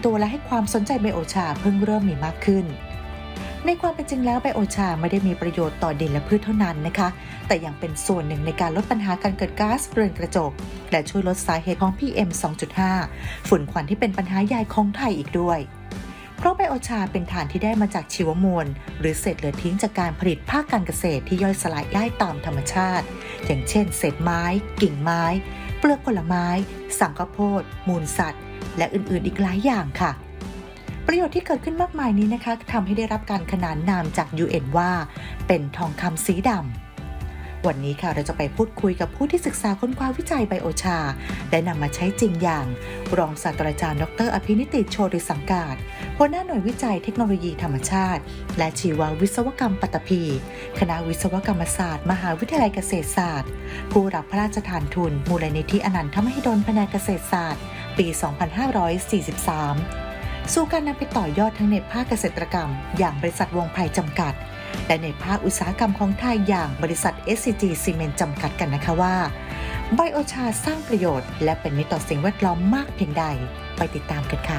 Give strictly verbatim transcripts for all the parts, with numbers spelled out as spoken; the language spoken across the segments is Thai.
ตัวและให้ความสนใจไบโอชาเพิ่งเริ่มมีมากขึ้นในความเป็นจริงแล้วไบโอชาไม่ได้มีประโยชน์ต่อดินและพืชเท่านั้นนะคะแต่ยังเป็นส่วนหนึ่งในการลดปัญหาการเกิดก๊าซเรือนกระจกและช่วยลดสาเหตุของ พี เอ็ม สองจุดห้า ฝุ่นควันที่เป็นปัญหาใหญ่ของไทยอีกด้วยเพราะไบโอชาเป็นถ่านที่ได้มาจากชีวมวลหรือเศษเหลือทิ้งจากการผลิตภาคการเกษตรที่ย่อยสลายได้ตามธรรมชาติอย่างเช่นเศษไม้กิ่งไม้เปลือกผลไม้สังข้าวโพดมูลสัตว์และอื่นๆอีกหลายอย่างค่ะประโยชน์ที่เกิดขึ้นมากมายนี้นะคะทำให้ได้รับการขนานนามจาก ยู เอ็น ว่าเป็นทองคำสีดำวันนี้ค่ะเราจะไปพูดคุยกับผู้ที่ศึกษาค้นคว้าวิจัยไบโอชาและนำมาใช้จริงอย่างรองศาสตราจารย์ดรอภินิติโชติสังกาศหัวหน้าหน่วยวิจัยเทคโนโลยีธรรมชาติและชีววิศวกรรมปัตตภีคณะวิศวกรรมศาสตร์มหาวิทยาลัยเกษตรศาสตร์ผู้รับพระราชทานทุนมูลนิธิอนันทมหิดลแผนกเกษตรศาสตร์ปี สองพันห้าร้อยสี่สิบสามสู่การนำไปต่อยอดทั้งในภาคเกษตรกรรมอย่างบริษัทวงไผ่จำกัดและในภาคอุตสาหกรรมของไทยอย่างบริษัท เอส ซี จี ซีเมนต์จำกัดกันนะคะว่าไบโอชาสร้างประโยชน์และเป็นมิตรต่อสิ่งแวดล้อมมากเพียงใดไปติดตามกันค่ะ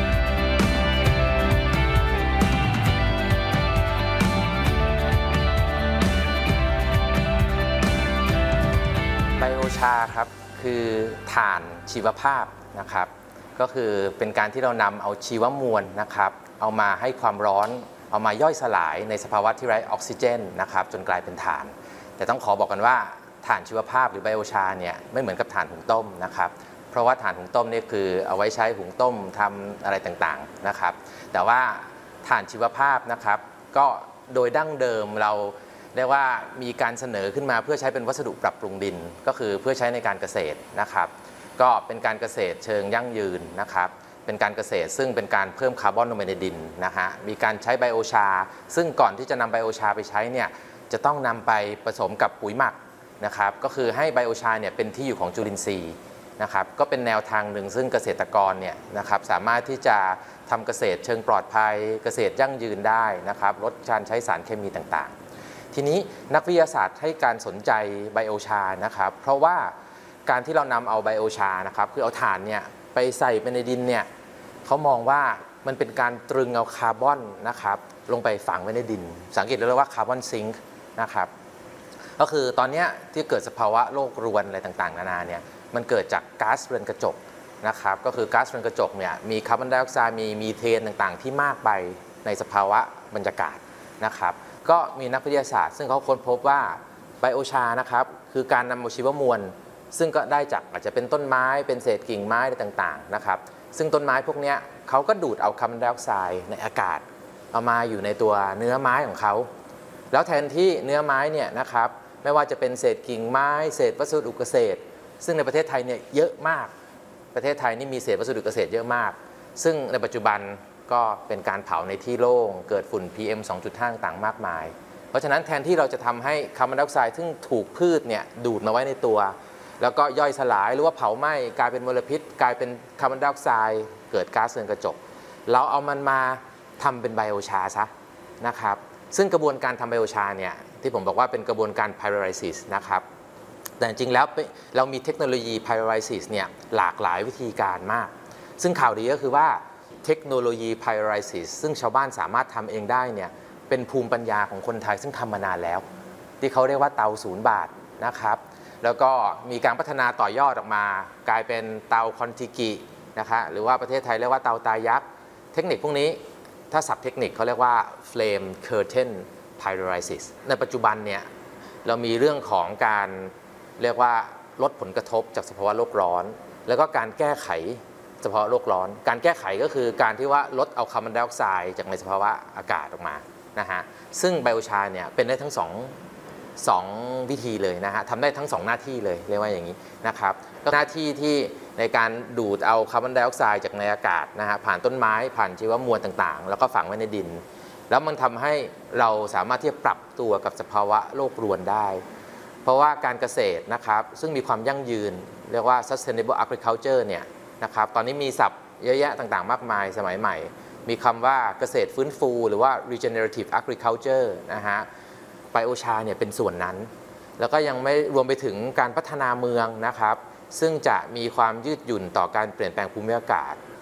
ไบโอชาครับคือถ่านชีวภาพนะครับก็คือเป็นการที่เรานำเอาชีวมวลนะครับเอามาให้ความร้อนเอามาย่อยสลายในสภาวะที่ไร้ออกซิเจนนะครับจนกลายเป็นถ่านแต่ต้องขอบอกกันว่าถ่านชีวภาพหรือไบโอชาเนี่ยไม่เหมือนกับถ่านหุงต้มนะครับเพราะว่าถ่านหุงต้มนี่คือเอาไว้ใช้หุงต้มทำอะไรต่างๆนะครับแต่ว่าถ่านชีวภาพนะครับก็โดยดั้งเดิมเราเรียกว่ามีการเสนอขึ้นมาเพื่อใช้เป็นวัสดุปรับปรุงดินก็คือเพื่อใช้ในการเกษตรนะครับก็เป็นการเกษตรเชิงยั่งยืนนะครับเป็นการเกษตรซึ่งเป็นการเพิ่มคาร์บอนลงไปในดินนะฮะมีการใช้ไบโอชาซึ่งก่อนที่จะนำไบโอชาไปใช้เนี่ยจะต้องนำไปผสมกับปุ๋ยหมักนะครับก็คือให้ไบโอชาเนี่ยเป็นที่อยู่ของจุลินทรีย์นะครับก็เป็นแนวทางหนึ่งซึ่งเกษตรกรเนี่ยนะครับสามารถที่จะทำเกษตรเชิงปลอดภัยเกษตรยั่งยืนได้นะครับลดการใช้สารเคมีต่างๆทีนี้นักวิทยาศาสตร์ให้การสนใจไบโอชานะครับเพราะว่าการที่เรานำเอาไบโอชานะครับคือเอาถ่านเนี่ยไปใส่ไปในดินเนี่ยเขามองว่ามันเป็นการตรึงเอาคาร์บอนนะครับลงไปฝังไว้ในดินสังเกตเลยว่าคาร์บอนซิงค์นะครับก็คือตอนนี้ที่เกิดสภาวะโลกรวนอะไรต่างๆนานาเนี่ยมันเกิดจากก๊าซเรือนกระจกนะครับก็คือก๊าซเรือนกระจกเนี่ยมีคาร์บอนไดออกไซด์มีมีเทนต่างๆที่มากไปในสภาวะบรรยากาศนะครับก็มีนักวิทยาศาสตร์ซึ่งเขาค้นพบว่าไบโอชานะครับคือการนำเอาชีวมวลซึ่งก็ได้จากอาจจะเป็นต้นไม้เป็นเศษกิ่งไม้อะไรต่างๆนะครับซึ่งต้นไม้พวกนี้เขาก็ดูดเอาคาร์บอนไดออกไซด์ในอากาศเอามาอยู่ในตัวเนื้อไม้ของเขาแล้วแทนที่เนื้อไม้เนี่ยนะครับไม่ว่าจะเป็นเศษกิ่งไม้เศษวัสดุเกษตรซึ่งในประเทศไทยเนี่ยเยอะมากประเทศไทยนี่มีเศษวัสดุเกษตรเยอะมากซึ่งในปัจจุบันก็เป็นการเผาในที่โล่งเกิดฝุ่น พี เอ็ม สองจุดห้า ต่างมากมายเพราะฉะนั้นแทนที่เราจะทำให้คาร์บอนไดออกไซด์ซึ่งถูกพืชเนี่ยดูดมาไว้ในตัวแล้วก็ย่อยสลายหรือว่าเผาไหม้กลายเป็นมลพิษกลายเป็นคาร์บอนไดออกไซด์เกิดก๊าซเรือนกระจกเราเอามันมาทำเป็นไบโอชาซะนะครับซึ่งกระบวนการทำไบโอชาเนี่ยที่ผมบอกว่าเป็นกระบวนการ pyrolysis นะครับแต่จริงๆแล้วเรามีเทคโนโลยี pyrolysis เนี่ยหลากหลายวิธีการมากซึ่งข่าวดีก็คือว่าเทคโนโลยี pyrolysis ซึ่งชาวบ้านสามารถทำเองได้เนี่ยเป็นภูมิปัญญาของคนไทยซึ่งทำมานานแล้วที่เขาเรียกว่าเตาศูนย์บาทนะครับแล้วก็มีการพัฒนาต่อยอดออกมากลายเป็นเตาคอนติกินะคะหรือว่าประเทศไทยเรียกว่าเตาตายักษ์เทคนิคพวกนี้ถ้าศัพท์เทคนิคเขาเรียกว่า flame curtain pyrolysis ในปัจจุบันเนี่ยเรามีเรื่องของการเรียกว่าลดผลกระทบจากสภาวะโลกร้อนแล้วก็การแก้ไขสภาวะโลกร้อนการแก้ไขก็คือการที่ว่าลดเอาคาร์บอนไดออกไซด์จากในสภาวะอากาศออกมานะฮะซึ่งไบโอชาเนี่ยเป็นได้ทั้งสองสองวิธีเลยนะฮะทำได้ทั้งสองหน้าที่เลยเรียกว่าอย่างนี้นะครับก็หน้าที่ที่ในการดูดเอาคาร์บอนไดออกไซด์จากในอากาศนะฮะผ่านต้นไม้ผ่านชีวมวลต่างๆแล้วก็ฝังไว้ในดินแล้วมันทำให้เราสามารถที่จะปรับตัวกับสภาวะโลกรวนได้เพราะว่าการเกษตรนะครับซึ่งมีความยั่งยืนเรียกว่า sustainable agriculture เนี่ยนะครับตอนนี้มีศัพท์เยอะแยะต่างๆมากมายสมัยใหม่มีคำว่าเกษตรฟื้นฟูหรือว่า regenerative agriculture นะฮะไบโอชาเนี่ยเป็นส่วนนั้นแล้วก็ยังไม่รวมไปถึงการพัฒนาเมืองนะครับซึ่งจะมีความยืดหยุ่นต่อการเปลี่ยนแปลงภูมิอากาศ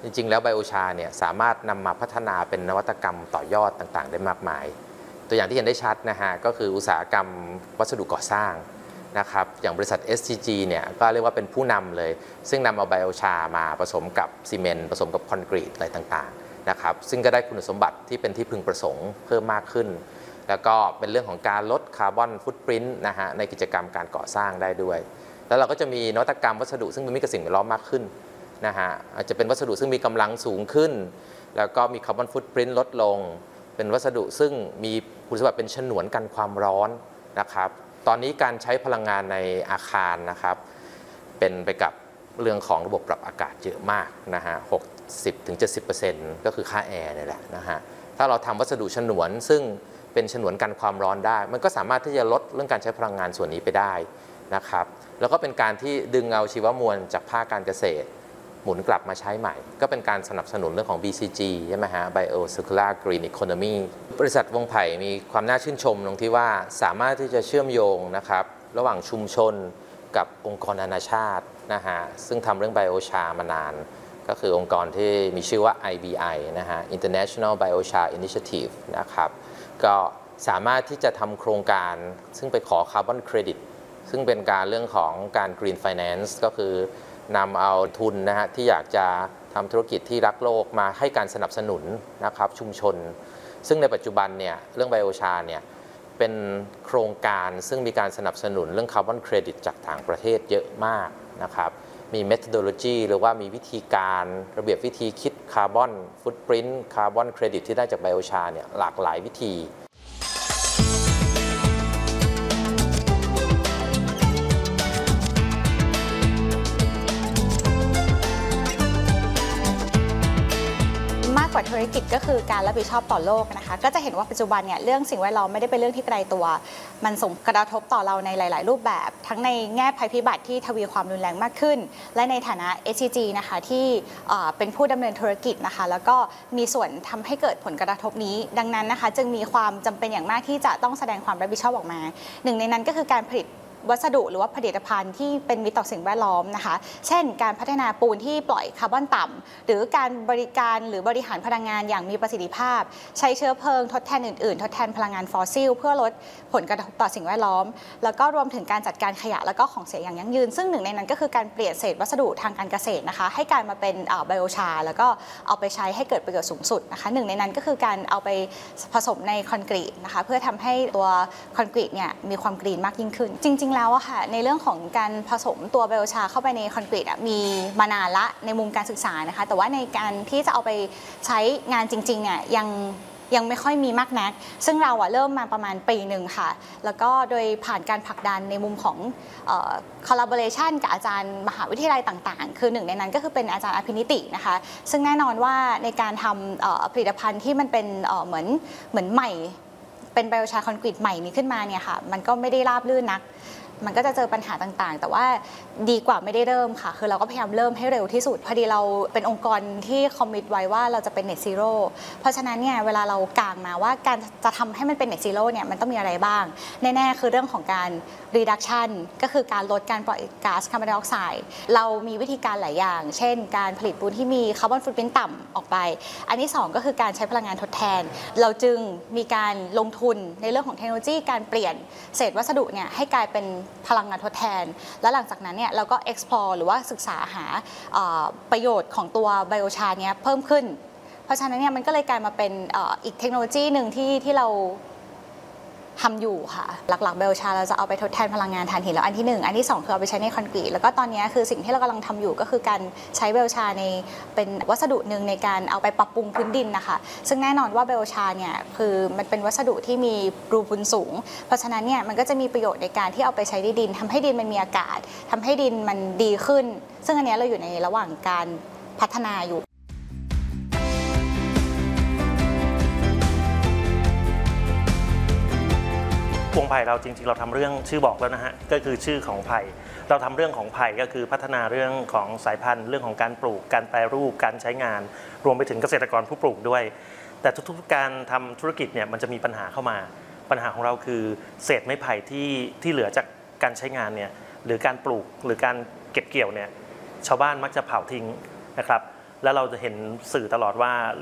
จริงๆแล้วไบโอชาเนี่ยสามารถนำมาพัฒนาเป็นนวัตกรรมต่อยอดต่างๆได้มากมายตัวอย่างที่เห็นได้ชัดนะฮะก็คืออุตสาหกรรมวัสดุก่อสร้างนะครับอย่างบริษัท เอส ซี จี เนี่ยก็เรียกว่าเป็นผู้นำเลยซึ่งนำเอาไบโอชามาผสมกับซีเมนต์ผสมกับคอนกรีตอะไรต่างๆนะครับซึ่งก็ได้คุณสมบัติที่เป็นที่พึงประสงค์เพิ่มมากขึ้นแล้วก็เป็นเรื่องของการลดคาร์บอนฟุตปรินต์นะฮะในกิจกรรมการก่อสร้างได้ด้วยแล้วเราก็จะมีนวัตกรรมวัสดุซึ่งเป็นมิตรกับสิ่งแวดล้อมมากขึ้นนะฮะอาจจะเป็นวัสดุซึ่งมีกำลังสูงขึ้นแล้วก็มีคาร์บอนฟุตปรินต์ลดลงเป็นวัสดุซึ่งมีคุณสมบัติเป็นฉนวนกันความร้อนนะครับตอนนี้การใช้พลังงานในอาคารนะครับเป็นไปกับเรื่องของระบบปรับอากาศเยอะมากนะฮะ หกสิบถึงเจ็ดสิบเปอร์เซ็นต์ ก็คือค่าแอร์นี่แหละนะฮะถ้าเราทำวัสดุฉนวนซึ่งเป็นฉนวนกันความร้อนได้มันก็สามารถที่จะลดเรื่องการใช้พลังงานส่วนนี้ไปได้นะครับแล้วก็เป็นการที่ดึงเอาชีวมวลจากภาคการเกษตรหมุนกลับมาใช้ใหม่ก็เป็นการสนับสนุนเรื่องของ บี ซี จี ใช่ไหมฮะ Bio Circular Green Economy บริษัทวงไผ่มีความน่าชื่นชมตรงที่ว่าสามารถที่จะเชื่อมโยงนะครับระหว่างชุมชนกับองค์กรนานาชาตินะฮะซึ่งทำเรื่องไบโอชามานานก็คือองค์กรที่มีชื่อว่า ไอ บี ไอ นะฮะ International Biochar Initiative นะครับก็สามารถที่จะทำโครงการซึ่งไปขอคาร์บอนเครดิตซึ่งเป็นการเรื่องของการ Green Finance ก็คือนำเอาทุนนะฮะที่อยากจะทำธุรกิจที่รักโลกมาให้การสนับสนุนนะครับชุมชนซึ่งในปัจจุบันเนี่ยเรื่องไบโอชาเนี่ยเป็นโครงการซึ่งมีการสนับสนุนเรื่องคาร์บอนเครดิตจากต่างประเทศเยอะมากนะครับมี methodology หรือว่ามีวิธีการระเบียบวิธีคิดคาร์บอนฟุตปรินต์คาร์บอนเครดิตที่ได้จากไบโอชาเนี่ยหลากหลายวิธีกว่าธุรกิจก็คือการรับผิดชอบต่อโลกนะคะก็จะเห็นว่าปัจจุบันเนี่ยเรื่องสิ่งแวดล้อมไม่ได้เป็นเรื่องที่ไกลตัวมันส่งกระทบต่อเราในหลายๆรูปแบบทั้งในแง่ภัยพิบัติที่ทวีความรุนแรงมากขึ้นและในฐานะ เอส ซี จี นะคะที่เป็นผู้ดำเนินธุรกิจนะคะแล้วก็มีส่วนทำให้เกิดผลกระทบนี้ดังนั้นนะคะจึงมีความจำเป็นอย่างมากที่จะต้องแสดงความรับผิดชอบออกมาหนึ่งในนั้นก็คือการผลิตวัสดุหรือว่าผลิตภัณฑ์ที่เป็นมิตรต่อสิ่งแวดล้อมนะคะเช่นการพัฒนาปูนที่ปล่อยคาร์บอนต่ำหรือการบริการหรือบริหารพลังงานอย่างมีประสิทธิภาพใช้เชื้อเพลิงทดแทนอื่นๆทดแทนพลังงานฟอสซิลเพื่อลดผลกระทบต่อสิ่งแวดล้อมแล้วก็รวมถึงการจัดการขยะแล้วก็ของเสียอย่างยั่งยืนซึ่งหนึ่งในนั้นก็คือการเปลี่ยนเศษวัสดุทางการเกษตรนะคะให้กลายมาเป็นไบโอชาแล้วก็เอาไปใช้ให้เกิดประโยชน์สูงสุดนะคะหนึ่งในนั้นก็คือการเอาไปผสมในคอนกรีตนะคะเพื่อทำให้ตัวคอนกรีตเนี่ยมีความกรีนมากยิ่งขึ้นจริงๆแล้วอะค่ะในเรื่องของการผสมตัวไบโอชาเข้าไปในคอนกรีตมีมานานละในมุมการศึกษานะคะแต่ว่าในการที่จะเอาไปใช้งานจริงๆเนี่ยยังยังไม่ค่อยมีมากนักซึ่งเราอะเริ่มมาประมาณปีหนึ่งค่ะแล้วก็โดยผ่านการผลักดันในมุมของ collaboration กับอาจารย์มหาวิทยาลัยต่างๆคือหนึ่งในนั้นก็คือเป็นอาจารย์อภินิตินะคะซึ่งแน่นอนว่าในการทำผลิตภัณฑ์ที่มันเป็นเหมือนเหมือนใหม่เป็นไบโอชาคอนกรีตใหม่นี้ขึ้นมาเนี่ยค่ะมันก็ไม่ได้ราบรื่นนักมันก็จะเจอปัญหาต่างๆแต่ว่าดีกว่าไม่ได้เริ่มค่ะคือเราก็พยายามเริ่มให้เร็วที่สุดพอดีเราเป็นองค์กรที่คอมมิตไว้ว่าเราจะเป็น Net Zero เพราะฉะนั้นเนี่ยเวลาเรากางมาว่าการจะทำให้มันเป็น Net Zero เนี่ยมันต้องมีอะไรบ้างแน่ๆคือเรื่องของการ Reduction ก็คือการลดการปล่อยก๊าซคาร์บอนไดออกไซด์เรามีวิธีการหลายอย่างเช่นการผลิตปูนที่มีคาร์บอนฟุตปรินต์ต่ำออกไปอันที่สองก็คือการใช้พลังงานทดแทนเราจึงมีการลงทุนในเรื่องของเทคโนโลยีการเปลี่ยนเศษวัสดุเนี่ยให้กลายเป็นพลังงานทดแทนและหลังจากนั้นเนี่ยเราก็ explore หรือว่าศึกษาหาประโยชน์ของตัวไบโอชาเนี้ยเพิ่มขึ้นเพราะฉะนั้นเนี่ยมันก็เลยกลายมาเป็นอีกเทคโนโลยีหนึ่งที่ที่เราทำอยู่ค่ะหลักๆไบโอชาเราจะเอาไปทดแทนพลังงานถ่านหินแล้วอันที่หนึ่งอันที่สองคือเอาไปใช้ในคอนกรีตแล้วก็ตอนนี้คือสิ่งที่เรากำลังทำอยู่ก็คือการใช้ไบโอชาในเป็นวัสดุหนึ่งในการเอาไปปรับปรุงพื้นดินนะคะซึ่งแน่นอนว่าไบโอชาเนี่ยคือมันเป็นวัสดุที่มีรูพุนสูงเพราะฉะนั้นเนี่ยมันก็จะมีประโยชน์ในการที่เอาไปใช้ในดินทำให้ดินมันมีอากาศทำให้ดินมันดีขึ้นซึ่งอันนี้เราอยู่ในระหว่างการพัฒนาอยู่วงไผ่เราจริงๆเราทำเรื่องชื่อบอกแล้วนะฮะก็คือชื่อของไผ่เราทำเรื่องของไผ่ก็คือพัฒนาเรื่องของสายพันธุ์เรื่องของการปลูกการแปรรูปการใช้งานรวมไปถึงเกษตรกรผู้ปลูกด้วยแต่ทุกๆการทำธุรกิจเนี่ยมันจะมีปัญหาเข้ามาปัญหาของเราคือเศษไม้ไผ่ที่ที่เหลือจากการใช้งานเนี่ยหรือการปลูกหรือการเก็บเกี่ยวเนี่ยชาวบ้านมักจะเผาทิ้งนะครับแล้วเราจะเห็นสื่อตลอดว่า